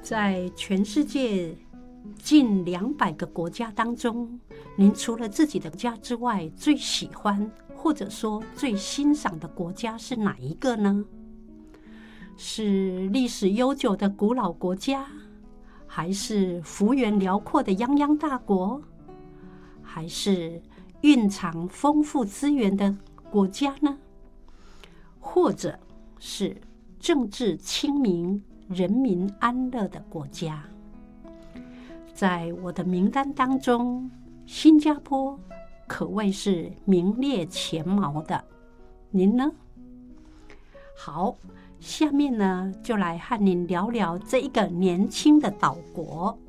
在全世界近200个国家当中，您除了自己的家之外，最喜欢或者说最欣赏的国家是哪一个呢？是历史悠久的古老国家，还是幅员辽阔的泱泱大国，还是蕴藏丰富资源的国家呢？或者是政治清明、人民安乐的国家？在我的名单当中，新加坡可谓是名列前茅的。您呢？好，下面呢就来和您聊聊这一个年轻的岛国。